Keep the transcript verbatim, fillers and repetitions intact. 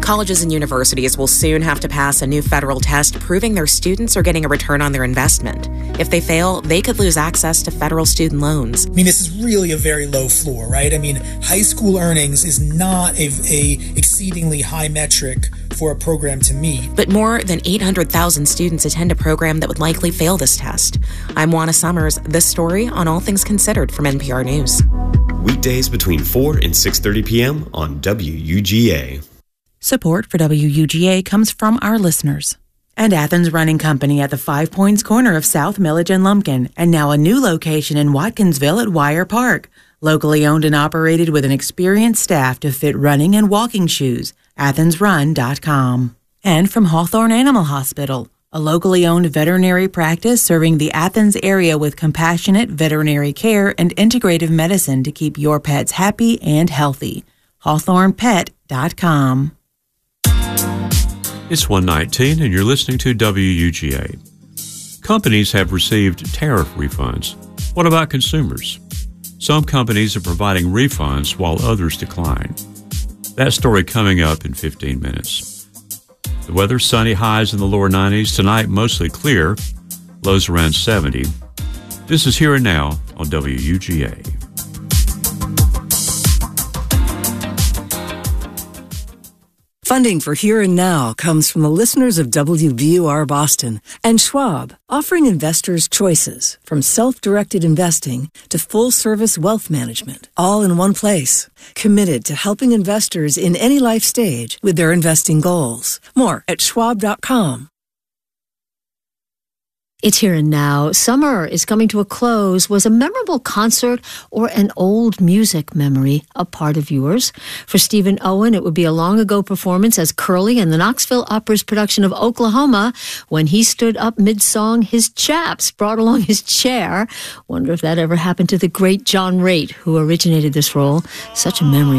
Colleges and universities will soon have to pass a new federal test proving their students are getting a return on their investment. If they fail, they could lose access to federal student loans. I mean, this is really a very low floor, right? I mean, high school earnings is not a, a exceedingly high metric for a program to meet. But more than eight hundred thousand students attend a program that would likely fail this test. I'm Juana Summers. This story on All Things Considered from N P R News. Weekdays between four and six thirty p.m. on W U G A. Support for W U G A comes from our listeners. And Athens Running Company at the Five Points corner of South Millage and Lumpkin, and now a new location in Watkinsville at Wire Park. Locally owned and operated with an experienced staff to fit running and walking shoes. athens run dot com. And from Hawthorne Animal Hospital, a locally owned veterinary practice serving the Athens area with compassionate veterinary care and integrative medicine to keep your pets happy and healthy. hawthorne pet dot com. It's one nineteen and you're listening to W U G A. Companies have received tariff refunds. What about consumers? Some companies are providing refunds while others decline. That story coming up in fifteen minutes. The weather, sunny, highs in the lower nineties. Tonight, mostly clear, lows around seventy. This is Here and Now on W U G A. Funding for Here and Now comes from the listeners of W B U R Boston and Schwab, offering investors choices from self-directed investing to full-service wealth management, all in one place. Committed to helping investors in any life stage with their investing goals. More at schwab dot com. It's Here and Now. Summer is coming to a close. Was a memorable concert or an old music memory a part of yours? For Stephen Owen, it would be a long-ago performance as Curly in the Knoxville Opera's production of Oklahoma. When he stood up mid-song, his chaps brought along his chair. Wonder if that ever happened to the great John Raitt, who originated this role. Such a memory.